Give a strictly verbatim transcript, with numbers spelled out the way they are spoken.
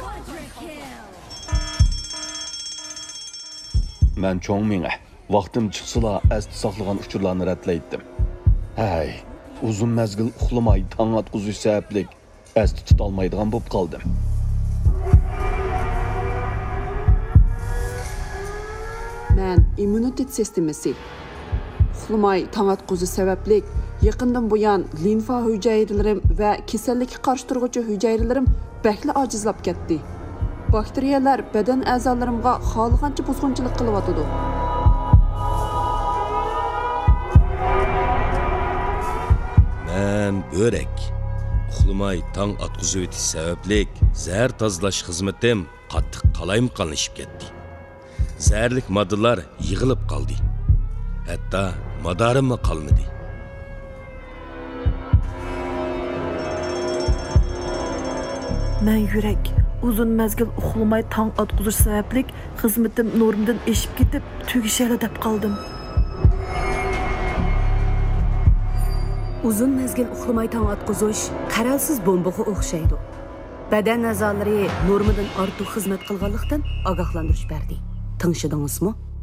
Men çoğun mine, vaqtim çıksıla esti saklagan uçurlarını rətləyitdim. Hey, uzun mezgil uxlamay taң atquzuş səbəblik esti tutalmaydigan boп qaldım. Men immunitet sistemasi uxlamay taң atquzuş səbəblik yaqindan buyan limfa hüceyrelerim ve kasallikka qarshi turg'uvchi hüceyrelerim bakli ajizlab ketdi. Bakteriyalar beden a'zolarimga xohlagancha buzg'unchilik qilyotidi. Men börek. Uxlamay taң atquzup ötiş sebeplik zəhər tozalash xizmatim qattiq qalaymqanlashib ketdi. Zəhərlik moddalar yig'ilib qoldi. Hatto madarimmi qolmadi. Men yürek uzun mezgil uxlamay taң atquzuş sebeplik xizmatim normdan eşib ketib tugishali deb qoldim. Uzun mezgil uxlamay taң atquzuş qaralsiz bombaga o'xshaydi. Badan a'zolari normadan ortiq xizmat qilganlikdan ogohlantirish berdi. Tinchidingizmi?